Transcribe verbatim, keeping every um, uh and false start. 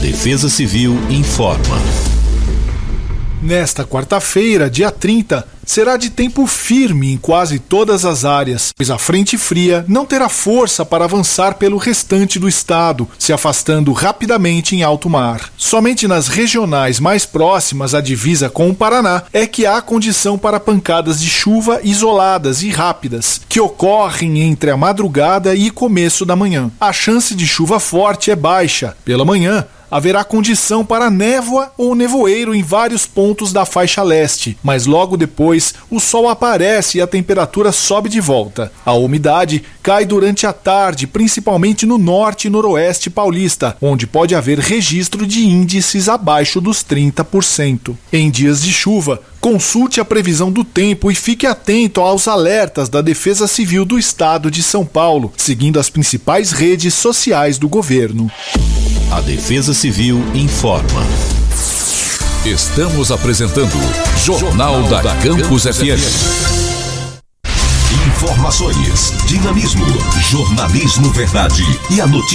Defesa Civil informa. Nesta quarta-feira, dia trinta, será de tempo firme em quase todas as áreas, pois a frente fria não terá força para avançar pelo restante do estado, se afastando rapidamente em alto mar. Somente nas regionais mais próximas à divisa com o Paraná é que há condição para pancadas de chuva isoladas e rápidas, que ocorrem entre a madrugada e começo da manhã. A chance de chuva forte é baixa. Pela manhã, haverá condição para névoa ou nevoeiro em vários pontos da faixa leste, mas logo depois o sol aparece e a temperatura sobe de volta. A umidade cai durante a tarde, principalmente no norte e noroeste paulista, onde pode haver registro de índices abaixo dos trinta por cento. Em dias de chuva, consulte a previsão do tempo e fique atento aos alertas da Defesa Civil do Estado de São Paulo, seguindo as principais redes sociais do governo. A Defesa Civil informa. Estamos apresentando Jornal da Campus F M. Informações, dinamismo, jornalismo verdade e a notícia.